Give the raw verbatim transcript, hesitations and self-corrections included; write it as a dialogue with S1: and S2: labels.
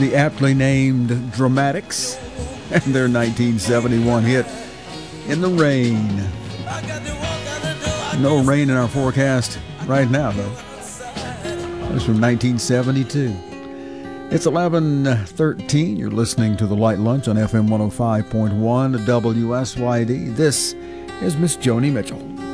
S1: the aptly named Dramatics and their nineteen seventy-one hit, In the Rain. No rain in our forecast right now, though. That's from nineteen seventy-two. It's eleven thirteen. You're listening to The Light Lunch on F M one oh five point one W S Y D. This is Miss Joni Mitchell.